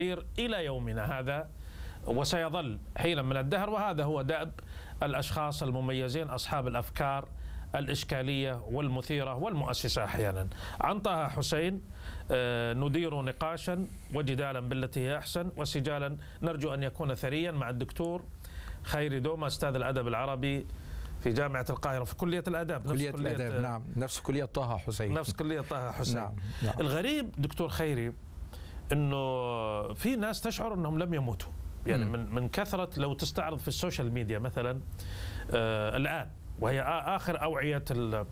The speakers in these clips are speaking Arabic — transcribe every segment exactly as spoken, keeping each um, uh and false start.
إلى يومنا هذا وسيظل حينا من الدهر، وهذا هو دأب الأشخاص المميزين أصحاب الأفكار الإشكالية والمثيرة والمؤسسة أحيانا. عن طه حسين ندير نقاشا وجدالا بالتي هي أحسن، وسجالا نرجو أن يكون ثريا مع الدكتور خيري دوما أستاذ الأدب العربي في جامعة القاهرة في كلية الآداب. نفس كلية, كلية الآداب، نعم، نفس كلية طه حسين. نفس كلية طه حسين. نعم. نعم. الغريب دكتور خيري انه في ناس تشعر انهم لم يموتوا، يعني م. من من كثرة، لو تستعرض في السوشيال ميديا مثلا آه الآن، وهي آخر أوعية ال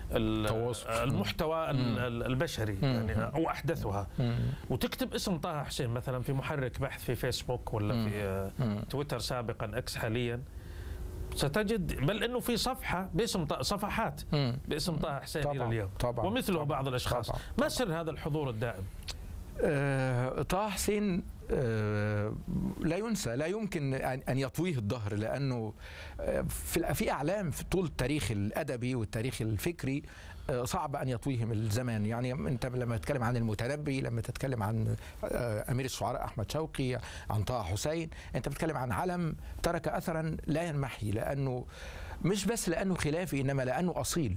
المحتوى م. البشري م. يعني أو أحدثها، م. وتكتب اسم طه حسين مثلا في محرك بحث في فيسبوك ولا م. في م. تويتر سابقا اكس حاليا، ستجد بل انه في صفحه باسم صفحات مم. باسم طه حسين الى اليوم، طبعا ومثله طبعا بعض الاشخاص. طبعا ما سر هذا الحضور الدائم؟ آه طه حسين آه لا ينسى، لا يمكن ان يطويه الدهر، لانه في في اعلام في طول التاريخ الادبي والتاريخ الفكري صعب ان يطويهم الزمان. يعني انت لما تتكلم عن المتنبي، لما تتكلم عن امير الشعراء احمد شوقي، عن طه حسين، انت بتتكلم عن علم ترك اثرا لا ينمحي، لانه مش بس لانه خلافي، انما لانه اصيل،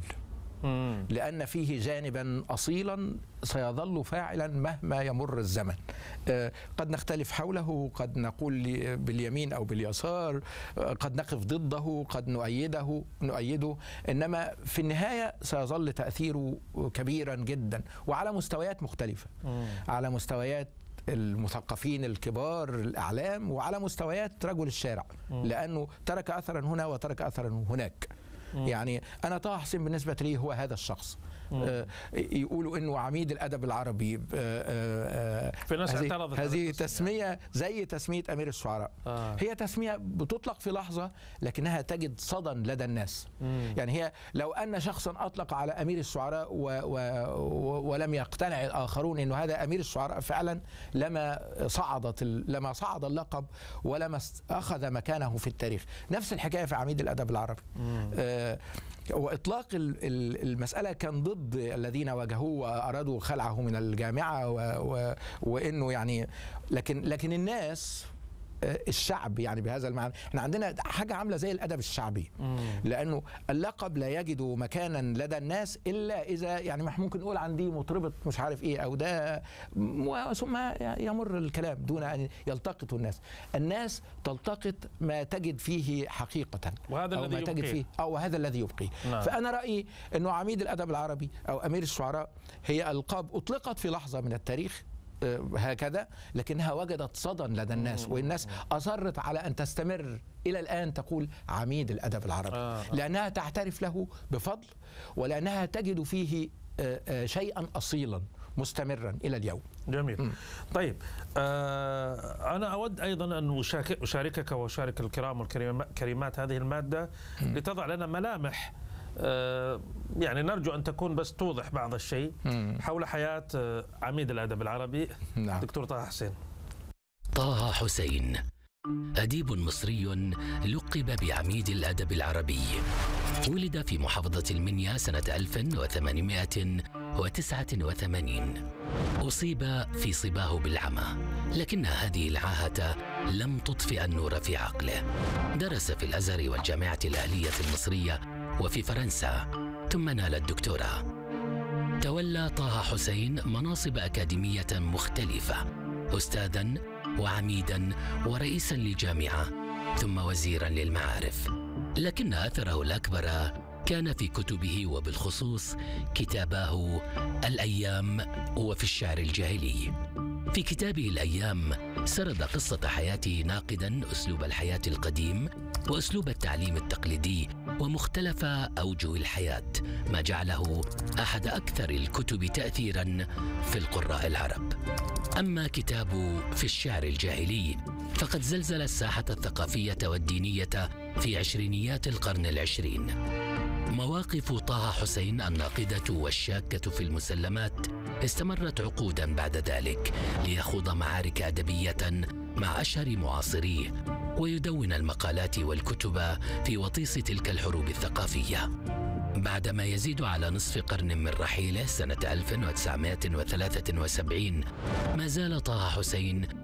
لأن فيه جانبا أصيلا سيظل فاعلا مهما يمر الزمن. قد نختلف حوله، قد نقول باليمين أو باليسار، قد نقف ضده، قد نؤيده نؤيده إنما في النهاية سيظل تأثيره كبيرا جدا، وعلى مستويات مختلفة، على مستويات المثقفين الكبار الأعلام، وعلى مستويات رجل الشارع، لأنه ترك أثرا هنا وترك أثرا هناك. يعني أنا طه حسين بالنسبة لي هو هذا الشخص. آه يقولوا إنه عميد الأدب العربي. آه آه في ناس اعترضت هذه تسمية زي تسمية أمير الشعراء. آه. هي تسمية بتطلق في لحظة لكنها تجد صدى لدى الناس. مم. يعني هي لو أن شخصا أطلق على أمير الشعراء و و و ولم يقتنع الآخرون إنه هذا أمير الشعراء فعلا، لما صعدت لما صعد اللقب ولما أخذ مكانه في التاريخ. نفس الحكاية في عميد الأدب العربي. آه وإطلاق المسألة كان ضد الذين واجهوه وأرادوا خلعه من الجامعة، و و وإنه يعني لكن لكن الناس، الشعب يعني بهذا المعنى، احنا عندنا حاجة عاملة زي الأدب الشعبي، لأنه اللقب لا يجد مكانا لدى الناس إلا إذا يعني ممكن نقول عندي مطربة مش عارف إيه أو ده، ثم يمر الكلام دون أن يلتقط الناس. الناس تلتقط ما تجد فيه حقيقة، وهذا أو الذي ما تجد يبقيه. فيه أو هذا الذي يبقيه. نعم. فأنا رأيي أنه عميد الأدب العربي أو أمير الشعراء هي ألقاب أطلقت في لحظة من التاريخ هكذا، لكنها وجدت صدى لدى الناس، والناس أصرت على أن تستمر إلى الآن تقول عميد الأدب العربي، آه. لأنها تعترف له بفضل، ولأنها تجد فيه شيئا أصيلا مستمرا إلى اليوم. جميل. م. طيب آه أنا أود أيضا أن أشاركك وأشارك الكرام والكريمات هذه المادة م. لتضع لنا ملامح، آه يعني نرجو أن تكون بس توضح بعض الشيء مم. حول حياة آه عميد الأدب العربي. نعم. دكتور طه حسين. طه حسين أديب مصري لقب بعميد الأدب العربي. ولد في محافظة المنيا سنة ألف وثمانمائة وتسعة وثمانين. أصيب في صباه بالعمى، لكن هذه العاهة لم تطفئ النور في عقله. درس في الأزهر والجامعة الأهلية المصرية وفي فرنسا، ثم نال الدكتوراه. تولى طه حسين مناصب أكاديمية مختلفة، أستاذاً وعميداً ورئيساً لجامعة، ثم وزيراً للمعارف. لكن أثره الأكبر كان في كتبه، وبالخصوص كتاباه الأيام وفي الشعر الجاهلي. في كتابه الأيام سرد قصة حياته ناقداً أسلوب الحياة القديم وأسلوب التعليم التقليدي ومختلف أوجه الحياة، ما جعله أحد أكثر الكتب تأثيراً في القراء العرب. أما كتابه في الشعر الجاهلي فقد زلزل الساحة الثقافية والدينية في عشرينيات القرن العشرين. مواقف طه حسين الناقدة والشاكة في المسلمات استمرت عقوداً بعد ذلك، ليخوض معارك أدبية مع أشهر معاصريه، ويدون المقالات والكتب في وطيس تلك الحروب الثقافية. بعدما يزيد على نصف قرن من رحيله سنة ألف وتسعمائة وثلاثة وسبعين، ما زال طه حسين